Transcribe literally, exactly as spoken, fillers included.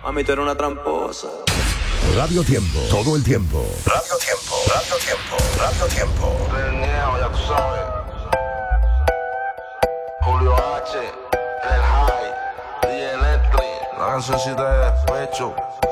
Mami, tú eres una tramposa. Radio Tiempo, todo el tiempo. Radio Tiempo, Radio Tiempo, Radio Tiempo. Reñeo, ya tú sabes. Julio H, El High, D J Electric, la cancioncita de despecho.